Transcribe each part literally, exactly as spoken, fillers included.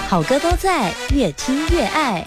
好歌都在，越听越爱。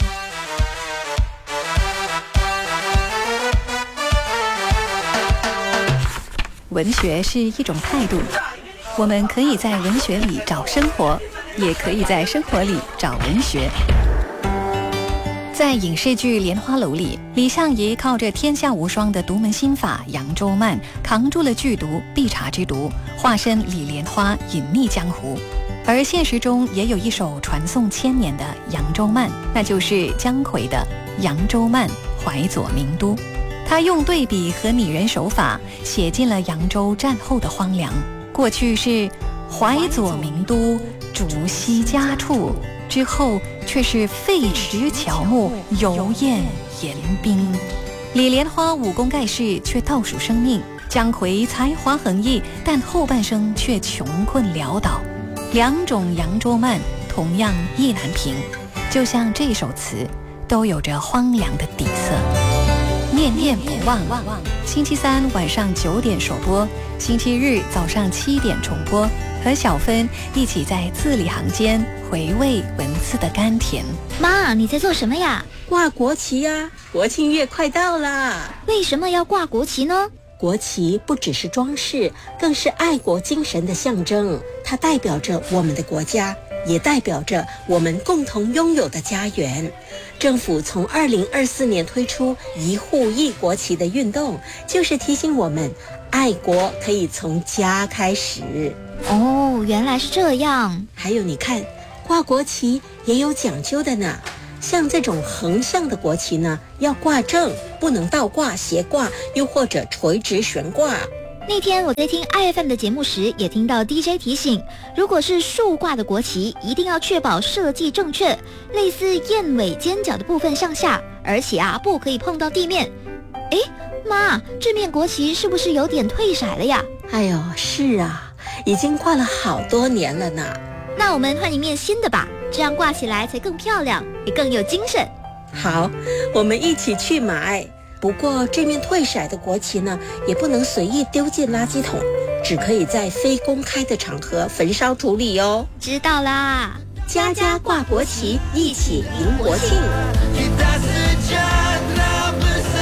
文学是一种态度，我们可以在文学里找生活，也可以在生活里找文学。在影视剧《莲花楼》里，李相夷靠着天下无双的独门心法扬州慢，扛住了剧毒必察之毒，化身李莲花隐匿江湖。而现实中也有一首传颂千年的扬州慢，那就是姜夔的《扬州慢·淮左名都》。他用对比和拟人手法写尽了扬州战后的荒凉。过去是淮左名都，竹溪家处，之后却是废池乔木，油砚盐冰。李莲花武功盖世，却倒数生命；姜夔才华横溢，但后半生却穷困潦倒。两种扬州慢同样意难平，就像这首词都有着荒凉的底色。念念不忘，星期三晚上九点首播，星期日早上七点重播，和小芬一起在字里行间回味文字的甘甜。 妈，你在做什么呀？ 挂国旗呀，国庆月快到啦！ 为什么要挂国旗呢？ 国旗不只是装饰，更是爱国精神的象征，它代表着我们的国家，也代表着我们共同拥有的家园。政府从二零二四年推出一户一国旗的运动，就是提醒我们爱国可以从家开始。 哦，原来是这样。 还有你看，挂国旗也有讲究的呢。像这种横向的国旗呢，要挂正，不能倒挂、斜挂，又或者垂直悬挂。 那天我在听 I F M 的节目时，也听到 D J 提醒，如果是竖挂的国旗，一定要确保设计正确，类似燕尾尖角的部分向下，而且啊，不可以碰到地面。诶，妈，这面国旗是不是有点褪色了呀？ 哎呦，是啊，已经挂了好多年了呢。 那我们换一面新的吧，这样挂起来才更漂亮，也更有精神。 好，我们一起去买。不过这面褪色的国旗呢，也不能随意丢进垃圾桶，只可以在非公开的场合焚烧处理哦。 知道啦， 家家挂国旗，一起迎国庆。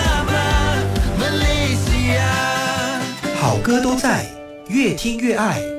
好歌都在，越听越爱。